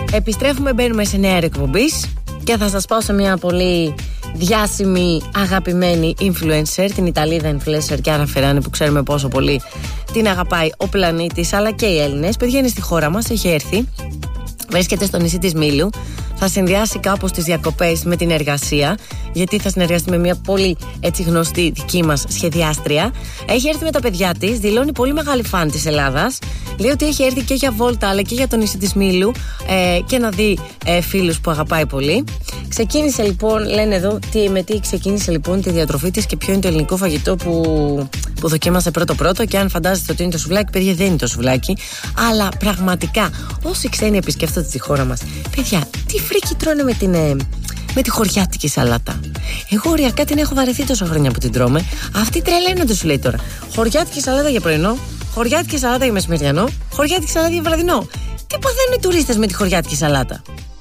Επιστρέφουμε, μπαίνουμε σε νέα εκπομπής και θα σας πάω σε μια πολύ διάσημη, αγαπημένη influencer, την Ιταλίδα influencer Chiara Ferragni, που ξέρουμε πόσο πολύ την αγαπάει ο πλανήτης αλλά και οι Έλληνες. Παιδιά, είναι στη χώρα μας, έχει έρθει, βρίσκεται στο νησί της Μήλου. Θα συνδυάσει κάπως τις διακοπές με την εργασία, γιατί θα συνεργαστεί με μια πολύ έτσι γνωστή δική μας σχεδιάστρια. Έχει έρθει με τα παιδιά της, δηλώνει πολύ μεγάλη φαν της Ελλάδας. Λέει ότι έχει έρθει και για βόλτα αλλά και για το νησί της Μήλου και να δει φίλους που αγαπάει πολύ. Ξεκίνησε λοιπόν, λένε εδώ, με τι ξεκίνησε λοιπόν τη διατροφή της και ποιο είναι το ελληνικό φαγητό που δοκίμασε πρώτο. Και αν φαντάζεστε ότι είναι το σουβλάκι, παιδιά, δεν είναι το σουβλάκι. Αλλά πραγματικά, όσοι ξένοι επισκέφτονται τη χώρα μας, παιδιά, τι φρίκι τρώνε με τη χωριάτικη σαλάτα. Εγώ οριακά την έχω βαρεθεί τόσα χρόνια που την τρώμε. Αυτή τρελαίνονται, σου λέει τώρα. Χωριάτικη σαλάτα για πρωινό, χωριάτικη σαλάτα για μεσημεριανό, χωριάτικη σαλάτα για βραδινό. Τι παθαίνουν οι τουρίστες με τη χωριάτικη σαλάτα?